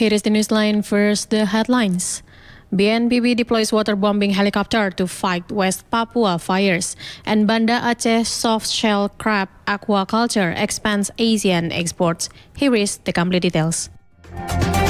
Here is the newsline. First, the headlines. BNPB deploys waterbombing helicopter to fight West Papua fires, and Banda Aceh soft-shell crab aquaculture expands Asian exports. Here is the complete details.